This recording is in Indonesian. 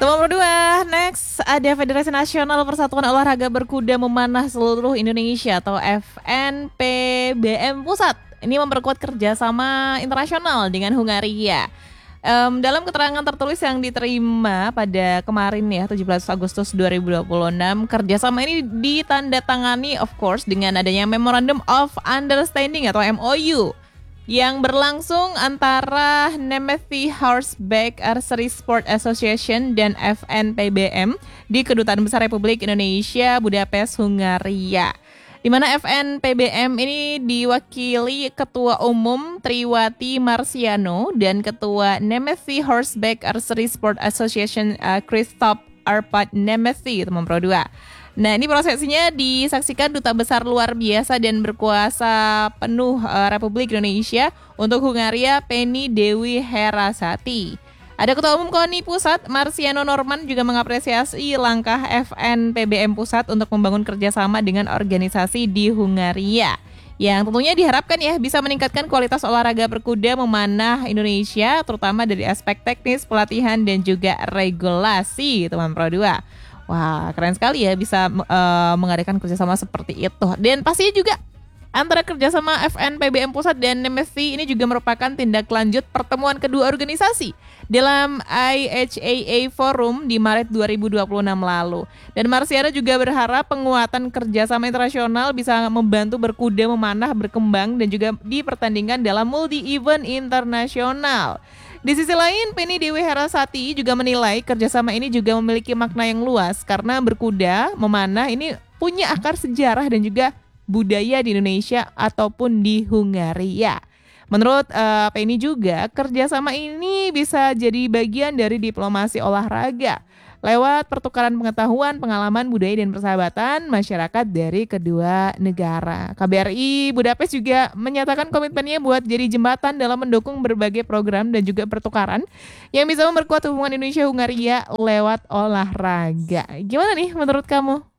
Nomor 2, next ada Federasi Nasional Persatuan Olahraga Berkuda Memanah Seluruh Indonesia atau FNPBM Pusat. Ini memperkuat kerjasama internasional dengan Hungaria. Dalam keterangan tertulis yang diterima pada kemarin ya 17 Agustus 2026, kerjasama ini ditandatangani of course dengan adanya Memorandum of Understanding atau MOU yang berlangsung antara Nemeth Horseback Archery Sport Association dan FNPBM di Kedutaan Besar Republik Indonesia Budapest, Hungaria. Di mana FNPBM ini diwakili Ketua Umum Triwati Marciano dan Ketua Nemeth Horseback Archery Sport Association Christoph Arpad Nemeth, teman Pro 2. Nah, ini prosesinya disaksikan Duta Besar Luar Biasa dan Berkuasa Penuh Republik Indonesia untuk Hungaria, Penny Dewi Herasati. Ada Ketua Umum KONI Pusat, Marciano Norman, juga mengapresiasi langkah FNPBM Pusat untuk membangun kerjasama dengan organisasi di Hungaria. Yang tentunya diharapkan ya bisa meningkatkan kualitas olahraga berkuda memanah Indonesia, terutama dari aspek teknis, pelatihan, dan juga regulasi, teman Pro 2. Wah, keren sekali ya bisa mengadakan kerjasama seperti itu. Dan pastinya juga antara kerjasama FNPBM Pusat dan Nemeth ini juga merupakan tindak lanjut pertemuan kedua organisasi dalam IHAA Forum di Maret 2026 lalu. Dan Marciano juga berharap penguatan kerjasama internasional bisa membantu berkuda memanah berkembang dan juga dipertandingkan dalam multi-event internasional. Di sisi lain, Penny Dewi Herasati juga menilai kerjasama ini juga memiliki makna yang luas karena berkuda memanah ini punya akar sejarah dan juga budaya di Indonesia ataupun di Hungaria. Menurut Penny juga, kerjasama ini bisa jadi bagian dari diplomasi olahraga lewat pertukaran pengetahuan, pengalaman, budaya, dan persahabatan masyarakat dari kedua negara. KBRI Budapest juga menyatakan komitmennya buat jadi jembatan dalam mendukung berbagai program dan juga pertukaran yang bisa memperkuat hubungan Indonesia-Hungaria lewat olahraga. Gimana nih menurut kamu?